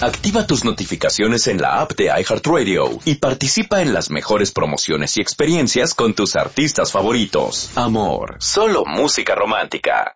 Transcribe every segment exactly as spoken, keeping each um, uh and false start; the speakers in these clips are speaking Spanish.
Activa tus notificaciones en la app de iHeartRadio y participa en las mejores promociones y experiencias con tus artistas favoritos. Amor, solo música romántica.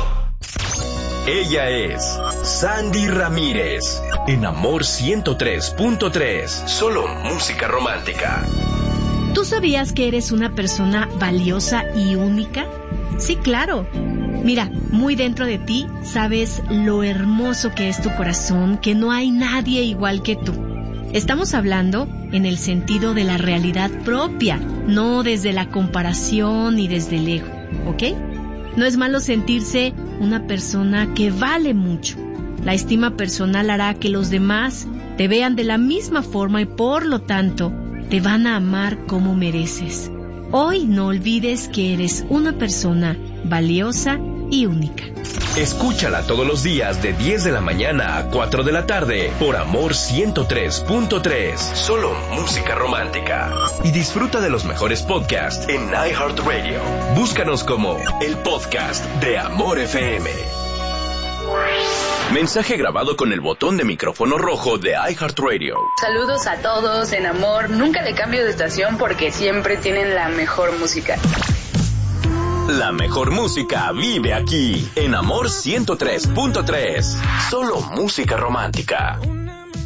Ella es Sandy Ramírez, en Amor ciento tres punto tres, solo música romántica. ¿Tú sabías que eres una persona valiosa y única? Sí, claro. Mira, muy dentro de ti sabes lo hermoso que es tu corazón, que no hay nadie igual que tú. Estamos hablando en el sentido de la realidad propia, no desde la comparación ni desde el ego, ¿ok? No es malo sentirse una persona que vale mucho. La estima personal hará que los demás te vean de la misma forma y por lo tanto te van a amar como mereces. Hoy no olvides que eres una persona valiosa y única. Escúchala todos los días de diez de la mañana a cuatro de la tarde por Amor ciento tres punto tres. Solo música romántica. Y disfruta de los mejores podcasts en iHeartRadio. Búscanos como el podcast de Amor F M. Mensaje grabado con el botón de micrófono rojo de iHeartRadio. Saludos a todos en Amor. Nunca le cambio de estación porque siempre tienen la mejor música. La mejor música vive aquí, en Amor ciento tres punto tres. Solo música romántica.